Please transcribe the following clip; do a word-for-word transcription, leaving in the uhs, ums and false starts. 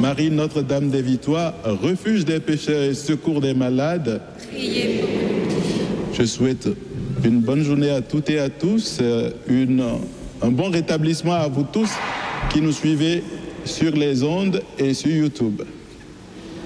Marie Notre-Dame des Victoires, refuge des pécheurs et secours des malades, Priez pour nous. je souhaite une bonne journée à toutes et à tous, une, un bon rétablissement à vous tous qui nous suivez sur les ondes et sur YouTube.